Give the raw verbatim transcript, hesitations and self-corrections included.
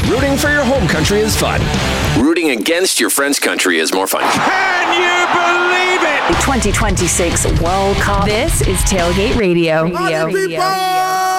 Rooting for your home country is fun. Rooting against your friend's country is more fun. Can you believe it? twenty twenty-six World Cup. This is Tailgate Radio. Party people!